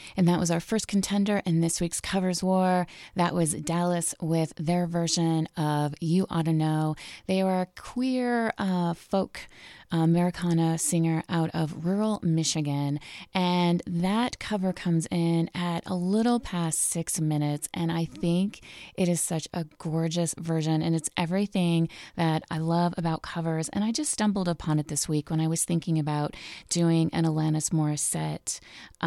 And that was our first contender in this week's Covers War. That was Dallas with their version of You Oughta Know. They are a queer folk Americana singer out of rural Michigan. And that cover comes in at a little past 6 minutes. And I think it is such a gorgeous version. And it's everything that I love about covers. And I just stumbled upon it this week when I was thinking about doing an Alanis Morissette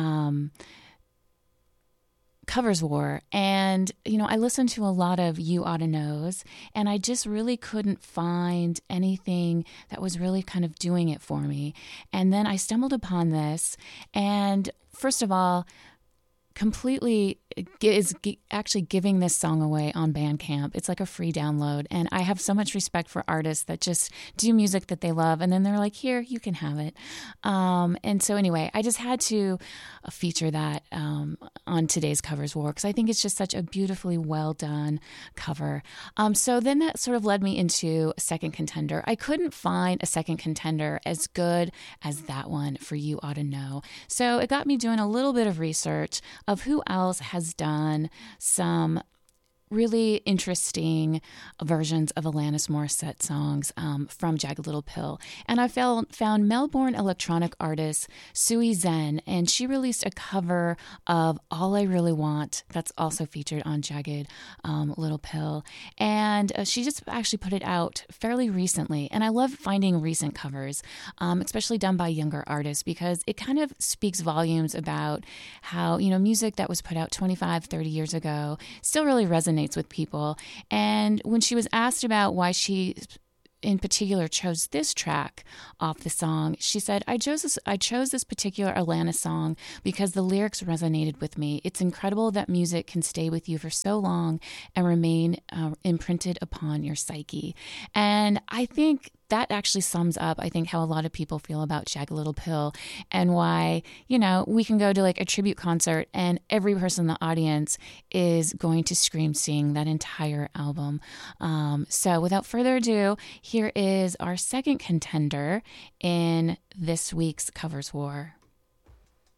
Covers War. And, I listened to a lot of You Oughta Knows, and I just really couldn't find anything that was really kind of doing it for me. And then I stumbled upon this, and first of all, completely is actually giving this song away on Bandcamp. It's like a free download. And I have so much respect for artists that just do music that they love. And then they're like, here, you can have it. And so anyway, I just had to feature that on today's Covers War because I think it's just such a beautifully well done cover. So then that sort of led me into a second contender. I couldn't find a second contender as good as that one for You Oughta Know. So it got me doing a little bit of research of who else has done some really interesting versions of Alanis Morissette songs from Jagged Little Pill. And I found Melbourne electronic artist Sui Zen, and she released a cover of All I Really Want that's also featured on Jagged Little Pill. And she just actually put it out fairly recently. And I love finding recent covers, especially done by younger artists, because it kind of speaks volumes about how, music that was put out 25, 30 years ago still really resonates with people. And when she was asked about why she in particular chose this track off the song, she said, I chose this particular Alanis song because the lyrics resonated with me. It's incredible that music can stay with you for so long and remain imprinted upon your psyche. And I think that actually sums up, I think, how a lot of people feel about Jagged Little Pill and why, we can go to like a tribute concert and every person in the audience is going to scream sing that entire album. So without further ado, here is our second contender in this week's Covers War.